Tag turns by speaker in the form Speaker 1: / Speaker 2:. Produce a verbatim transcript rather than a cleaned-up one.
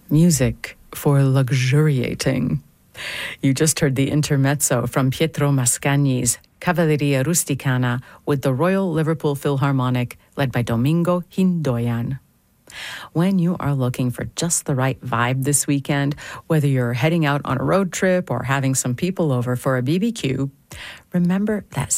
Speaker 1: Music for luxuriating. You just heard the intermezzo from Pietro Mascagni's Cavalleria Rusticana with the Royal Liverpool Philharmonic, led by Domingo Hindoyan. When you are looking for just the right vibe this weekend, whether you're heading out on a road trip or having some people over for a B B Q, remember that